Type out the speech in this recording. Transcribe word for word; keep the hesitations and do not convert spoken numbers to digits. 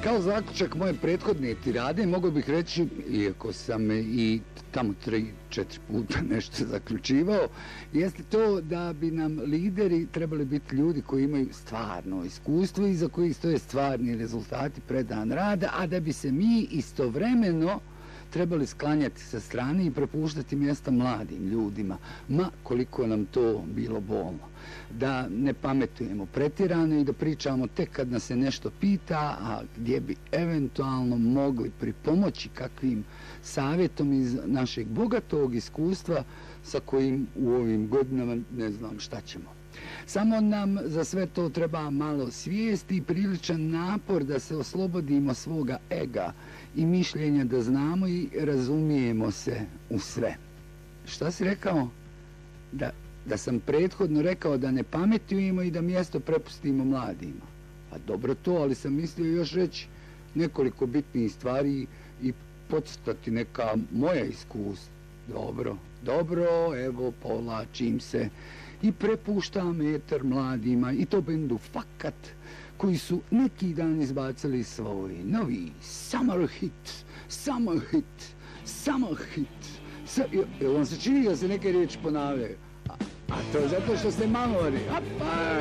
Kao zaključak moje prethodne tirade, mogu bih reći, iako sam i tamo tri, četiri puta nešto zaključivao, jeste to da bi nam lideri trebali biti ljudi koji imaju stvarno iskustvo i za koji stoje stvarni rezultati, predan rada, a da bi se mi istovremeno trebali sklanjati sa strane i prepuštati mjesta mladim ljudima, ma koliko nam to bilo bolno. Da ne pametujemo pretjerano i da pričamo tek kad nas se nešto pita, a gdje bi eventualno mogli pripomoći kakvim savjetom iz našeg bogatog iskustva sa kojim u ovim godinama ne znam šta ćemo. Samo nam za sve to treba malo svijesti i priličan napor da se oslobodimo svoga ega i mišljenja da znamo i razumijemo se u sve. Šta si rekao? Da, da sam prethodno rekao da ne pametujemo i da mjesto prepustimo mladima. Pa dobro to, ali sam mislio još reći nekoliko bitnih stvari i podcrtati neka moja iskustva. Dobro, dobro, evo povlačim se i prepuštam eter mladima i to bendu Fakat, koji su neki dan izbacili svoj novi summer hit, summer hit, summer hit. Sa, jel vam se čini da se neke riječi ponavljaju? A, a to je zato što ste malo...